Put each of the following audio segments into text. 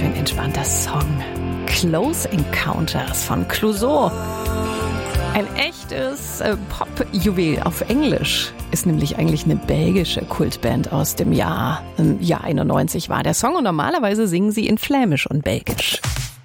schön entspannter Song. Close Encounters von Clouseau. Ein echtes Pop-Juwel auf Englisch. Ist nämlich eigentlich eine belgische Kultband aus dem Jahr 91 war der Song. Und normalerweise singen sie in Flämisch und Belgisch.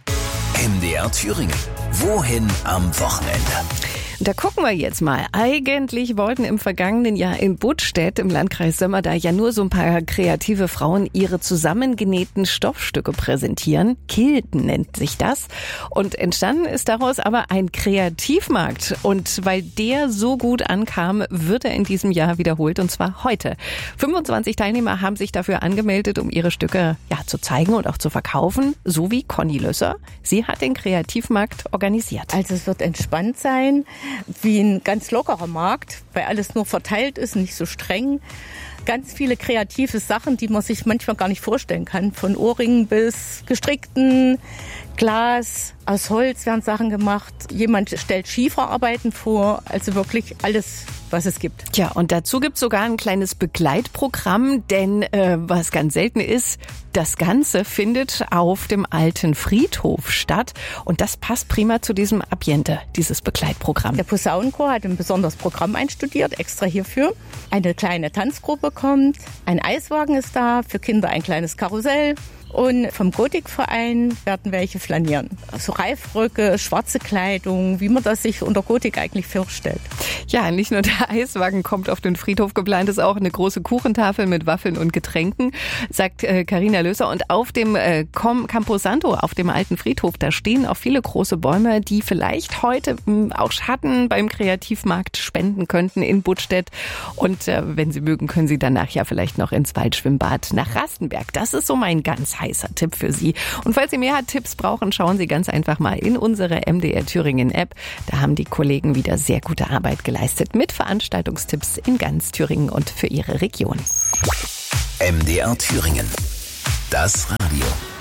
MDR Thüringen. Wohin am Wochenende? Da gucken wir jetzt mal. Eigentlich wollten im vergangenen Jahr in Buttstedt im Landkreis Sömmerda ja nur so ein paar kreative Frauen ihre zusammengenähten Stoffstücke präsentieren. Kilten nennt sich das. Und entstanden ist daraus aber ein Kreativmarkt. Und weil der so gut ankam, wird er in diesem Jahr wiederholt, und zwar heute. 25 Teilnehmer haben sich dafür angemeldet, um ihre Stücke zu zeigen und auch zu verkaufen. So wie Conny Lösser. Sie hat den Kreativmarkt organisiert. Also es wird entspannt sein, wie ein ganz lockerer Markt, weil alles nur verteilt ist, nicht so streng. Ganz viele kreative Sachen, die man sich manchmal gar nicht vorstellen kann. Von Ohrringen bis gestrickten Glas, aus Holz werden Sachen gemacht. Jemand stellt Schieferarbeiten vor, also wirklich alles, was es gibt. Tja, und dazu gibt's sogar ein kleines Begleitprogramm, denn was ganz selten ist, das Ganze findet auf dem alten Friedhof statt. Und das passt prima zu diesem Ambiente, dieses Begleitprogramm. Der Posaunenchor hat ein besonderes Programm einstudiert, extra hierfür. Eine kleine Tanzgruppe kommt, ein Eiswagen ist da, für Kinder ein kleines Karussell. Und vom Gotikverein werden welche flanieren. Also Reifröcke, schwarze Kleidung, wie man das sich unter Gotik eigentlich vorstellt. Ja, nicht nur der Eiswagen kommt auf den Friedhof, geplant ist auch eine große Kuchentafel mit Waffeln und Getränken, sagt Carina Löser. Und auf dem Camposanto, auf dem alten Friedhof, da stehen auch viele große Bäume, die vielleicht heute auch Schatten beim Kreativmarkt spenden könnten in Buttstedt. Und wenn Sie mögen, können Sie danach ja vielleicht noch ins Waldschwimmbad nach Rastenberg. Das ist so mein ganz heißer Tipp für Sie. Und falls Sie mehr Tipps brauchen, schauen Sie ganz einfach mal in unsere MDR Thüringen App. Da haben die Kollegen wieder sehr gute Arbeit geleistet mit Veranstaltungstipps in ganz Thüringen und für Ihre Region. MDR Thüringen. Das Radio.